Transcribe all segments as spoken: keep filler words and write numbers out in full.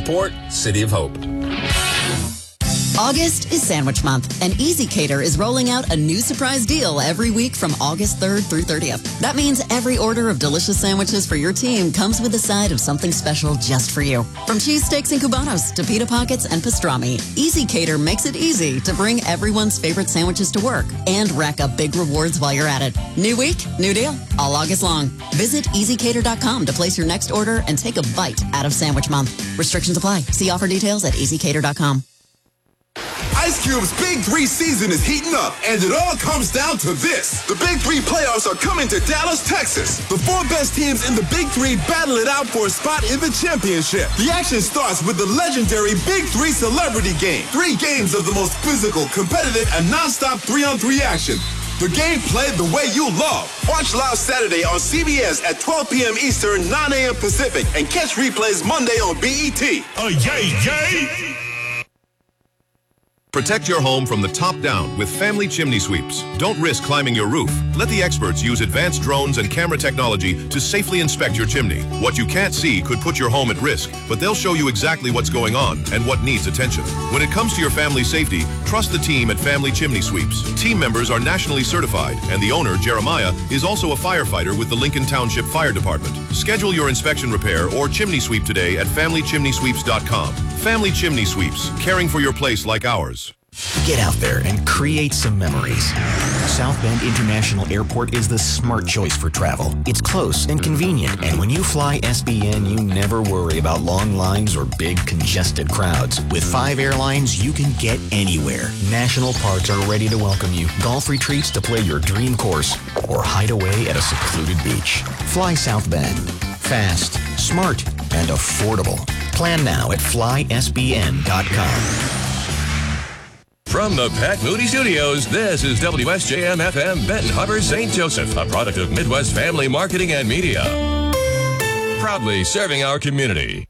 support City of Hope. August is Sandwich Month, and Easy Cater is rolling out a new surprise deal every week from August third through thirtieth. That means every order of delicious sandwiches for your team comes with a side of something special just for you. From cheesesteaks and cubanos to pita pockets and pastrami, Easy Cater makes it easy to bring everyone's favorite sandwiches to work and rack up big rewards while you're at it. New week, new deal, all August long. Visit easy cater dot com to place your next order and take a bite out of Sandwich Month. Restrictions apply. See offer details at easy cater dot com. Ice Cube's Big Three season is heating up, and it all comes down to this. The Big Three playoffs are coming to Dallas, Texas. The four best teams in the Big Three battle it out for a spot in the championship. The action starts with the legendary Big Three Celebrity Game. Three games of the most physical, competitive, and nonstop three-on-three action. The game played the way you love. Watch live Saturday on C B S at twelve p.m. Eastern, nine a.m. Pacific, and catch replays Monday on B E T. Oh, yay, yay! Protect your home from the top down with Family Chimney Sweeps. Don't risk climbing your roof. Let the experts use advanced drones and camera technology to safely inspect your chimney. What you can't see could put your home at risk, but they'll show you exactly what's going on and what needs attention. When it comes to your family's safety, trust the team at Family Chimney Sweeps. Team members are nationally certified, and the owner, Jeremiah, is also a firefighter with the Lincoln Township Fire Department. Schedule your inspection repair or chimney sweep today at family chimney sweeps dot com. Family Chimney Sweeps, caring for your place like ours. Get out there and create some memories. South Bend International Airport is the smart choice for travel. It's close and convenient, and when you fly S B N, you never worry about long lines or big congested crowds. With five airlines, you can get anywhere. National parks are ready to welcome you, golf retreats to play your dream course, or hide away at a secluded beach. Fly South Bend. Fast, smart, and affordable. Plan now at fly S B N dot com. From the Pat Moody Studios, this is W S J M F M Benton Harbor, Saint Joseph, a product of Midwest Family Marketing and Media. Proudly serving our community.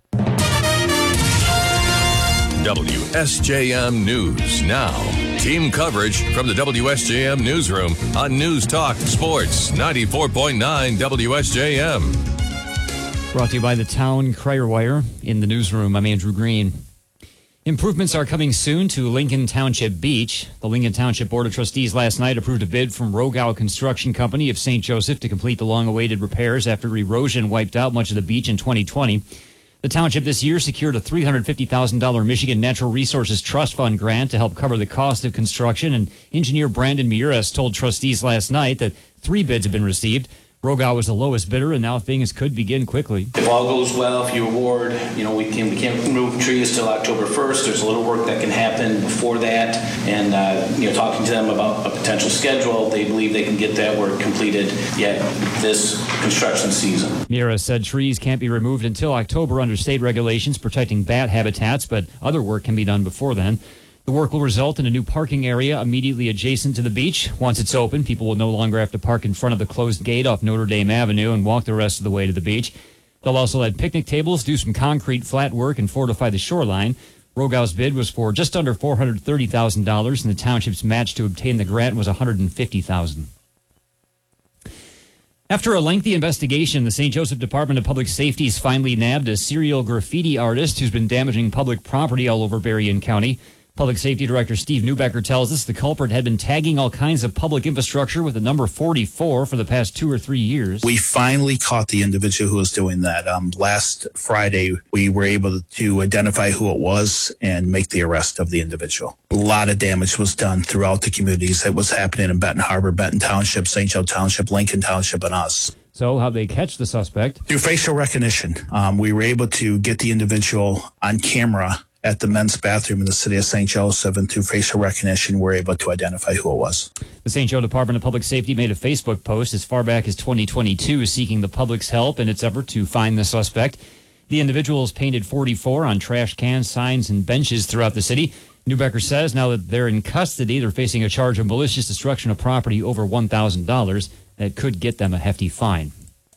W S J M News now. Team coverage from the W S J M Newsroom on News Talk Sports ninety-four point nine W S J M. Brought to you by the Town Crier Wire. In the newsroom, I'm Andrew Green. Improvements are coming soon to Lincoln Township Beach. The Lincoln Township Board of Trustees last night approved a bid from Rogow Construction Company of Saint Joseph to complete the long-awaited repairs after erosion wiped out much of the beach in twenty twenty. The township this year secured a three hundred fifty thousand dollars Michigan Natural Resources Trust Fund grant to help cover the cost of construction, and engineer Brandon Miuras told trustees last night that three bids have been received. Rogow was the lowest bidder, and now things could begin quickly. If all goes well, if you award, you know, we can we can't remove trees till October first. There's a little work that can happen before that, and uh, you know, talking to them about a potential schedule, they believe they can get that work completed yet this construction season. Mira said trees can't be removed until October under state regulations protecting bat habitats, but other work can be done before then. The work will result in a new parking area immediately adjacent to the beach. Once it's open, people will no longer have to park in front of the closed gate off Notre Dame Avenue and walk the rest of the way to the beach. They'll also add picnic tables, do some concrete flat work, and fortify the shoreline. Rogow's bid was for just under four hundred thirty thousand dollars, and the township's match to obtain the grant was one hundred fifty thousand dollars. After a lengthy investigation, the Saint Joseph Department of Public Safety has finally nabbed a serial graffiti artist who's been damaging public property all over Berrien County. Public Safety Director Steve Newbecker tells us the culprit had been tagging all kinds of public infrastructure with the number forty-four for the past two or three years. We finally caught the individual who was doing that. Um, last Friday, we were able to identify who it was and make the arrest of the individual. A lot of damage was done throughout the communities that was happening in Benton Harbor, Benton Township, Saint Joe Township, Lincoln Township, and us. So how'd they catch the suspect? Through facial recognition. Um, we were able to get the individual on camera at the men's bathroom in the city of Saint Joseph, and through facial recognition, we're able to identify who it was. The Saint Joe Department of Public Safety made a Facebook post as far back as twenty twenty-two seeking the public's help in its effort to find the suspect. The individuals painted forty-four on trash cans, signs, and benches throughout the city. Newbecker says now that they're in custody, they're facing a charge of malicious destruction of property over one thousand dollars. That could get them a hefty fine.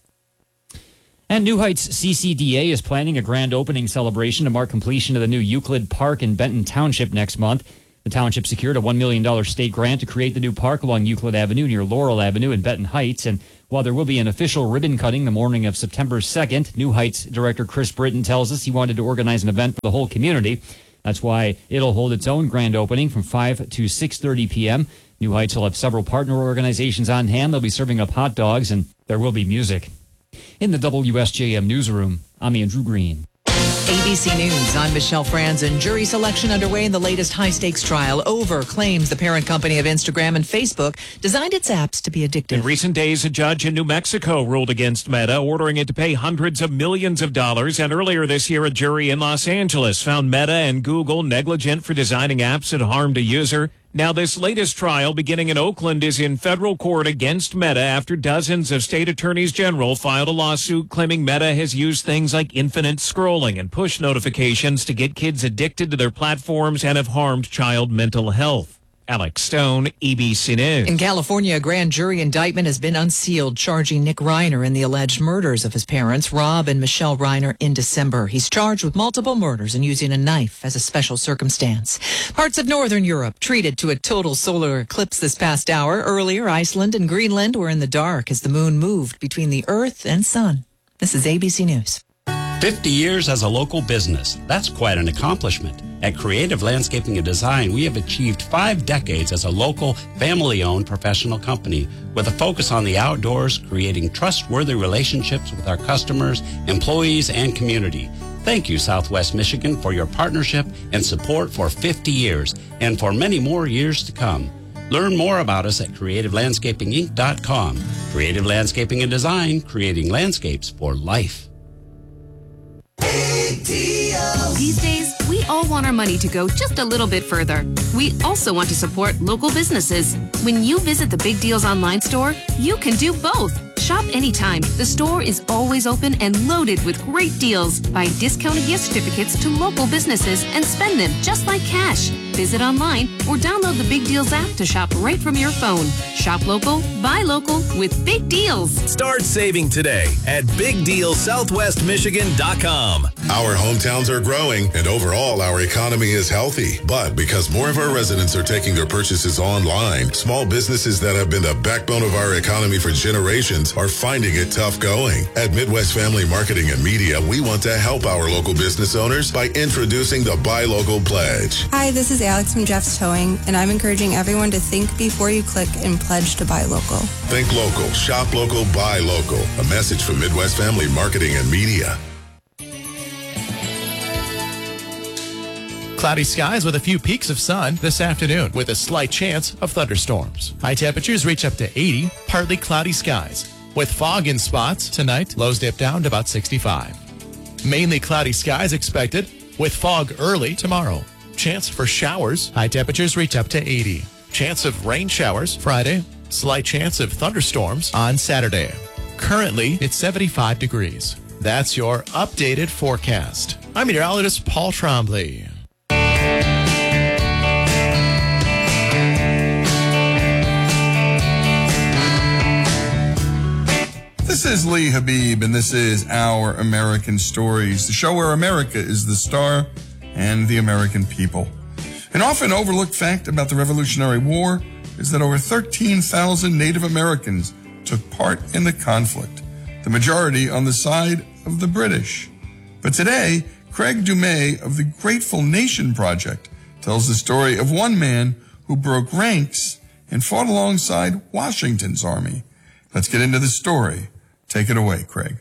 And New Heights C C D A is planning a grand opening celebration to mark completion of the new Euclid Park in Benton Township next month. The township secured a one million dollars state grant to create the new park along Euclid Avenue near Laurel Avenue in Benton Heights. And while there will be an official ribbon cutting the morning of September second, New Heights Director Chris Britton tells us he wanted to organize an event for the whole community. That's why it'll hold its own grand opening from five to six thirty p.m. New Heights will have several partner organizations on hand. They'll be serving up hot dogs, and there will be music. In the W S J M newsroom, I'm Andrew Green. A B C News, I'm Michelle Franzen. Jury selection underway in the latest high-stakes trial. Over claims the parent company of Instagram and Facebook designed its apps to be addictive. In recent days, a judge in New Mexico ruled against Meta, ordering it to pay hundreds of millions of dollars. And earlier this year, a jury in Los Angeles found Meta and Google negligent for designing apps that harmed a user. Now, this latest trial, beginning in Oakland, is in federal court against Meta after dozens of state attorneys general filed a lawsuit claiming Meta has used things like infinite scrolling and push notifications to get kids addicted to their platforms and have harmed child mental health. Alex Stone, A B C News. In California, a grand jury indictment has been unsealed, charging Nick Reiner in the alleged murders of his parents, Rob and Michelle Reiner, in December. He's charged with multiple murders and using a knife as a special circumstance. Parts of Northern Europe treated to a total solar eclipse this past hour. Earlier, Iceland and Greenland were in the dark as the moon moved between the Earth and Sun. This is A B C News. fifty years as a local business. That's quite an accomplishment. At Creative Landscaping and Design, we have achieved five decades as a local, family-owned professional company with a focus on the outdoors, creating trustworthy relationships with our customers, employees, and community. Thank you, Southwest Michigan, for your partnership and support for fifty years and for many more years to come. Learn more about us at creative landscaping inc dot com. Creative Landscaping and Design, creating landscapes for life. These days, we all want our money to go just a little bit further. We also want to support local businesses. When you visit the Big Deals online store, you can do both. Shop anytime. The store is always open and loaded with great deals. Buy discounted gift certificates to local businesses and spend them just like cash. Visit online or download the Big Deals app to shop right from your phone. Shop local, buy local with Big Deals. Start saving today at big deal southwest michigan dot com. Our hometowns are growing, and overall, our economy is healthy. But because more of our residents are taking their purchases online, small businesses that have been the backbone of our economy for generations are finding it tough going. At Midwest Family Marketing and Media, we want to help our local business owners by introducing the Buy Local Pledge. Hi, this is Alex from Jeff's Towing, and I'm encouraging everyone to think before you click and pledge to buy local. Think local, shop local, buy local. A message from Midwest Family Marketing and Media. Cloudy skies with a few peaks of sun this afternoon with a slight chance of thunderstorms. High temperatures reach up to eighty, partly cloudy skies. With fog in spots tonight, lows dip down to about sixty-five. Mainly cloudy skies expected with fog early tomorrow. Chance for showers, high temperatures reach up to eighty. Chance of rain showers Friday, slight chance of thunderstorms on Saturday. Currently, it's seventy-five degrees. That's your updated forecast. I'm meteorologist Paul Trombley. This is Lee Habib, and this is Our American Stories, the show where America is the star and the American people. An often overlooked fact about the Revolutionary War is that over thirteen thousand Native Americans took part in the conflict, the majority on the side of the British. But today, Craig Dumais of the Grateful Nation Project tells the story of one man who broke ranks and fought alongside Washington's army. Let's get into the story. Take it away, Craig.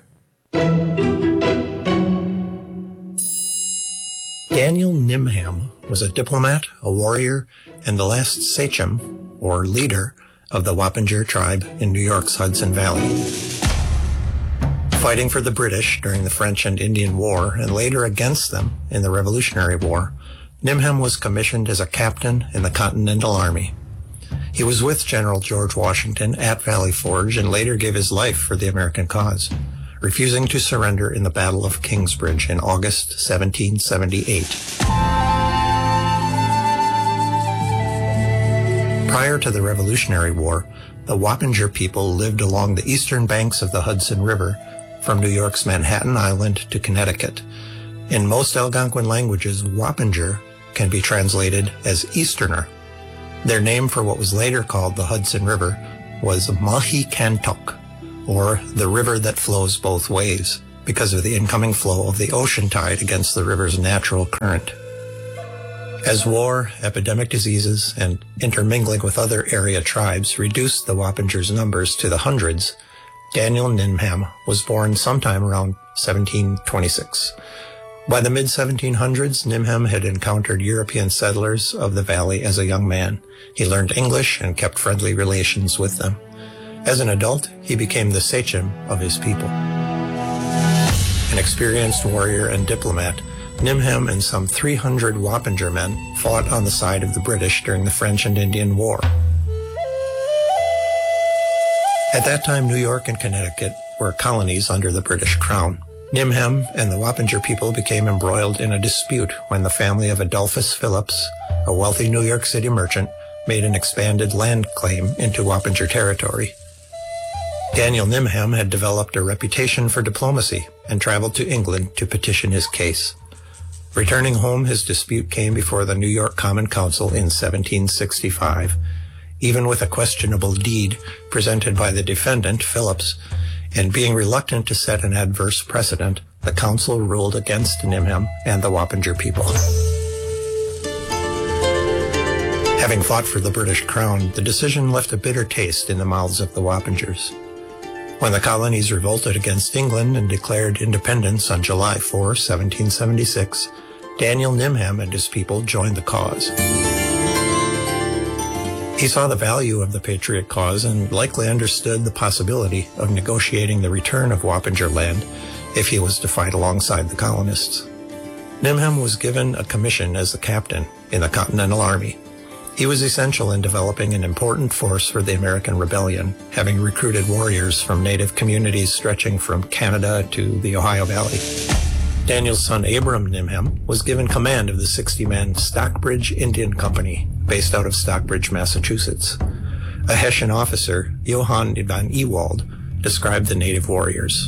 Daniel Nimham was a diplomat, a warrior, and the last sachem, or leader, of the Wappinger tribe in New York's Hudson Valley. Fighting for the British during the French and Indian War, and later against them in the Revolutionary War, Nimham was commissioned as a captain in the Continental Army. He was with General George Washington at Valley Forge and later gave his life for the American cause, refusing to surrender in the Battle of Kingsbridge in August seventeen seventy-eight. Prior to the Revolutionary War, the Wappinger people lived along the eastern banks of the Hudson River, from New York's Manhattan Island to Connecticut. In most Algonquin languages, Wappinger can be translated as Easterner. Their name for what was later called the Hudson River was Mahicantok, or the river that flows both ways, because of the incoming flow of the ocean tide against the river's natural current. As war, epidemic diseases, and intermingling with other area tribes reduced the Wappingers' numbers to the hundreds, Daniel Nimham was born sometime around seventeen twenty-six. By the mid seventeen hundreds, Nimham had encountered European settlers of the valley as a young man. He learned English and kept friendly relations with them. As an adult, he became the sachem of his people. An experienced warrior and diplomat, Nimham and some three hundred Wappinger men fought on the side of the British during the French and Indian War. At that time, New York and Connecticut were colonies under the British Crown. Nimham and the Wappinger people became embroiled in a dispute when the family of Adolphus Phillips, a wealthy New York City merchant, made an expanded land claim into Wappinger territory. Daniel Nimham had developed a reputation for diplomacy and traveled to England to petition his case. Returning home, his dispute came before the New York Common Council in seventeen sixty-five. Even with a questionable deed presented by the defendant, Phillips, and being reluctant to set an adverse precedent, the council ruled against Nimham and the Wappinger people. Having fought for the British Crown, the decision left a bitter taste in the mouths of the Wappingers. When the colonies revolted against England and declared independence on July fourth, seventeen seventy-six, Daniel Nimham and his people joined the cause. He saw the value of the patriot cause and likely understood the possibility of negotiating the return of Wappinger land if he was to fight alongside the colonists. Nimham was given a commission as the captain in the Continental Army. He was essential in developing an important force for the American Rebellion, having recruited warriors from native communities stretching from Canada to the Ohio Valley. Daniel's son Abram Nimham was given command of the sixty-man Stockbridge Indian Company, based out of Stockbridge, Massachusetts. A Hessian officer, Johann van Ewald, described the native warriors.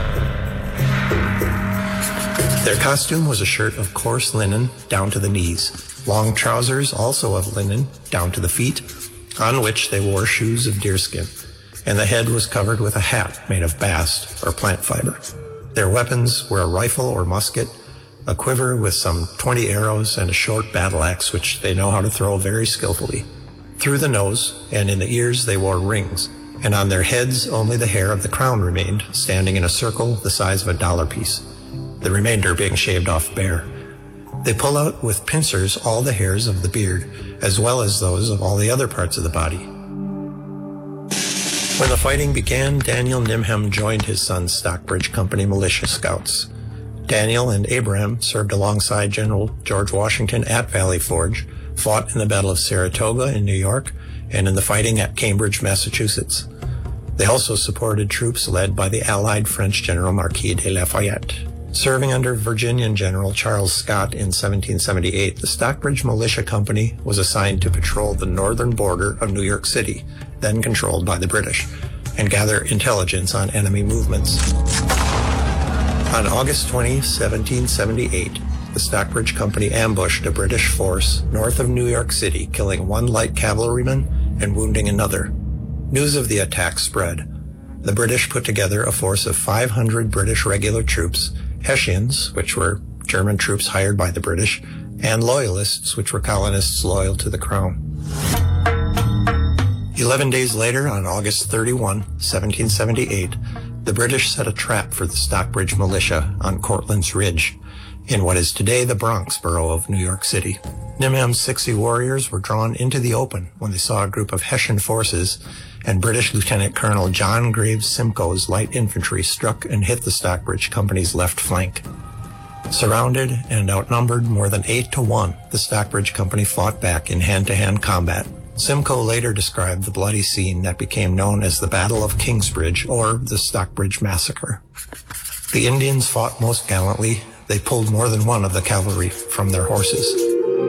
Their costume was a shirt of coarse linen down to the knees, long trousers also of linen down to the feet, on which they wore shoes of deerskin, and the head was covered with a hat made of bast or plant fiber. Their weapons were a rifle or musket, a quiver with some twenty arrows, and a short battle axe which they know how to throw very skillfully. Through the nose and in the ears they wore rings, and on their heads only the hair of the crown remained, standing in a circle the size of a dollar piece, the remainder being shaved off bare. They pull out with pincers all the hairs of the beard, as well as those of all the other parts of the body. When the fighting began, Daniel Nimham joined his son's Stockbridge Company militia scouts. Daniel and Abraham served alongside General George Washington at Valley Forge, fought in the Battle of Saratoga in New York, and in the fighting at Cambridge, Massachusetts. They also supported troops led by the Allied French General Marquis de Lafayette. Serving under Virginian General Charles Scott in seventeen seventy-eight, the Stockbridge Militia Company was assigned to patrol the northern border of New York City, then controlled by the British, and gather intelligence on enemy movements. On August twentieth, seventeen seventy-eight, the Stockbridge Company ambushed a British force north of New York City, killing one light cavalryman and wounding another. News of the attack spread. The British put together a force of five hundred British regular troops, Hessians, which were German troops hired by the British, and Loyalists, which were colonists loyal to the Crown. Eleven days later, on August thirty-first, seventeen seventy-eight, the British set a trap for the Stockbridge militia on Cortland's Ridge, in what is today the Bronx borough of New York City. Nimham's sixty warriors were drawn into the open when they saw a group of Hessian forces, and British Lieutenant Colonel John Graves Simcoe's light infantry struck and hit the Stockbridge Company's left flank. Surrounded and outnumbered more than eight to one, the Stockbridge Company fought back in hand-to-hand combat. Simcoe later described the bloody scene that became known as the Battle of Kingsbridge, or the Stockbridge Massacre. The Indians fought most gallantly. They pulled more than one of the cavalry from their horses.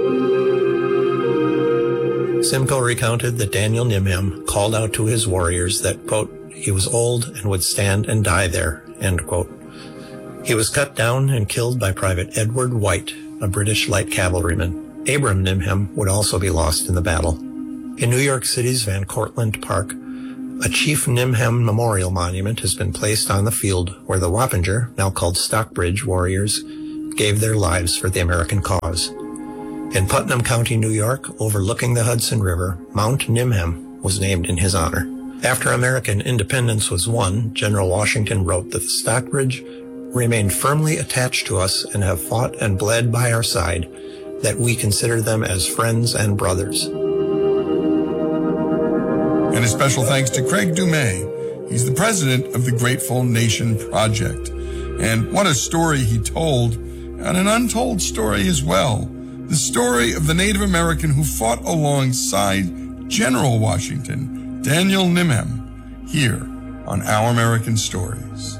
Simcoe recounted that Daniel Nimham called out to his warriors that, quote, he was old and would stand and die there, end quote. He was cut down and killed by Private Edward White, a British light cavalryman. Abram Nimhem would also be lost in the battle. In New York City's Van Cortlandt Park, a Chief Nimhem Memorial Monument has been placed on the field where the Wappinger, now called Stockbridge, warriors gave their lives for the American cause. In Putnam County, New York, overlooking the Hudson River, Mount Nimhem was named in his honor. After American independence was won, General Washington wrote that the Stockbridge remained firmly attached to us and have fought and bled by our side, that we consider them as friends and brothers. And a special thanks to Craig Dumais. He's the president of the Grateful Nation Project. And what a story he told, and an untold story as well. The story of the Native American who fought alongside General Washington, Daniel Nimhem, here on Our American Stories.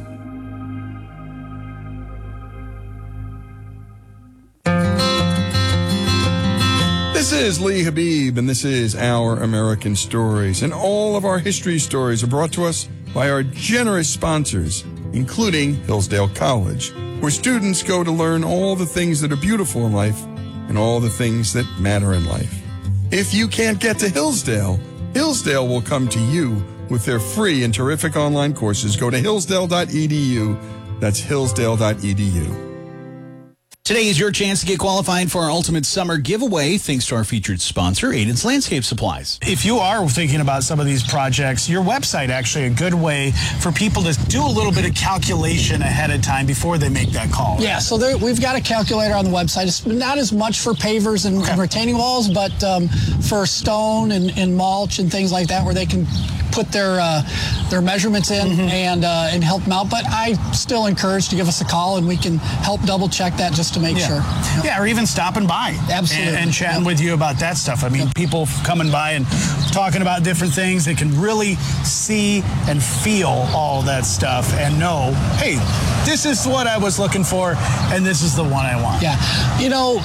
This is Lee Habib, and this is Our American Stories. And all of our history stories are brought to us by our generous sponsors, including Hillsdale College, where students go to learn all the things that are beautiful in life and all the things that matter in life. If you can't get to Hillsdale, Hillsdale will come to you with their free and terrific online courses. Go to hillsdale dot e d u. That's hillsdale dot e d u. Today is your chance to get qualified for our Ultimate Summer Giveaway, thanks to our featured sponsor, Aiden's Landscape Supplies. If you are thinking about some of these projects, your website actually a good way for people to do a little bit of calculation ahead of time before they make that call. Yeah, so there, we've got a calculator on the website. It's not as much for pavers and, okay. and retaining walls, but um, for stone and, and mulch and things like that, where they can put their uh, their measurements in mm-hmm. and uh, and help them out. But I still encourage to give us a call, and we can help double check that just to make yeah. sure. Yeah, or even stopping by. Absolutely. And, and chatting yep. with you about that stuff. I mean, yep. people coming by and talking about different things, they can really see and feel all that stuff and know, hey, this is what I was looking for, and this is the one I want. Yeah. You know,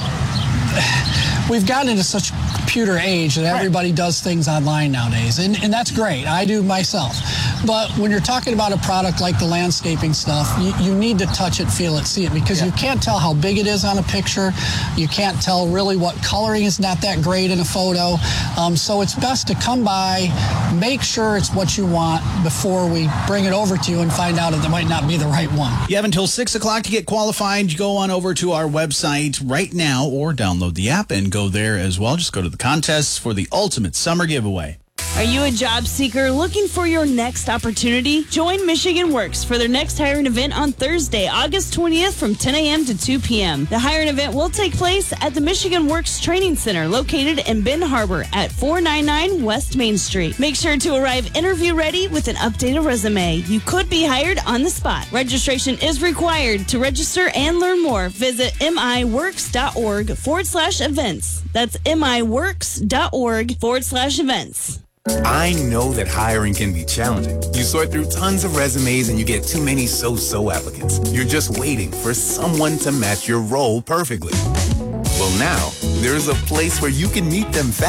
we've gotten into such computer age that everybody right. does things online nowadays, and, and that's great. I do myself. But when you're talking about a product like the landscaping stuff, you, you need to touch it, feel it, see it, because yeah. you can't tell how big it is on a picture. You can't tell really what coloring is not that great in a photo. Um, so it's best to come by, make sure it's what you want before we bring it over to you and find out that it might not be the right one. You have until six o'clock to get qualified. Go on over to our website right now or download the app and go there as well. Just go to the contests for the Ultimate Summer Giveaway. Are you a job seeker looking for your next opportunity? Join Michigan Works for their next hiring event on Thursday, August twentieth from ten a.m. to two p.m. The hiring event will take place at the Michigan Works Training Center located in Ben Harbor at four ninety-nine West Main Street. Make sure to arrive interview ready with an updated resume. You could be hired on the spot. Registration is required. To register and learn more, visit miworks.org forward slash events. That's miworks.org forward slash events. I know that hiring can be challenging. You sort through tons of resumes and you get too many so-so applicants. You're just waiting for someone to match your role perfectly. Well, now, there's a place where you can meet them fast.